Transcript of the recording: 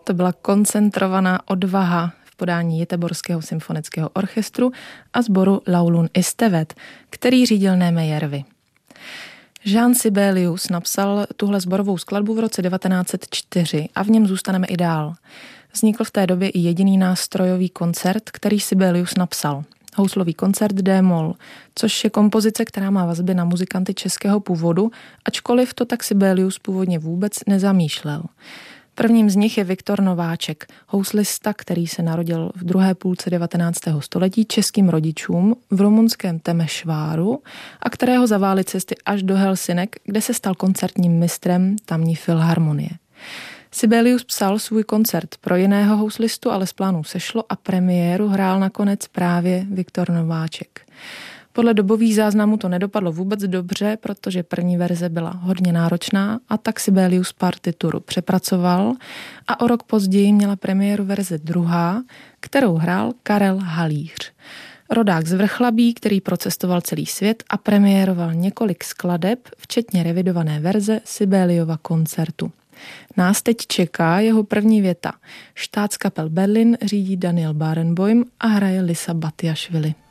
to byla koncentrovaná odvaha v podání Göteborského symfonického orchestru a sboru Laulun Istevet, který řídil Néme Järvi. Jean Sibelius napsal tuhle sborovou skladbu v roce 1904 a v něm zůstaneme i dál. Vznikl v té době i jediný nástrojový koncert, který Sibelius napsal. Houslový koncert D-moll, což je kompozice, která má vazby na muzikanty českého původu, ačkoliv to tak Sibelius původně vůbec nezamýšlel. Prvním z nich je Viktor Nováček, houslista, který se narodil v druhé půlce 19. století českým rodičům v rumunském Temešváru a kterého zavály cesty až do Helsinek, kde se stal koncertním mistrem tamní filharmonie. Sibelius psal svůj koncert pro jiného houslistu, ale z plánů sešlo a premiéru hrál nakonec právě Viktor Nováček. Podle dobových záznamů to nedopadlo vůbec dobře, protože první verze byla hodně náročná a tak Sibelius partituru přepracoval a o rok později měla premiéru verze druhá, kterou hrál Karel Halíř. Rodák z Vrchlabí, který procestoval celý svět a premiéroval několik skladeb, včetně revidované verze Sibeliova koncertu. Nás teď čeká jeho první věta. Staatskapel Berlin řídí Daniel Barenboim a hraje Lisa Batiašvili.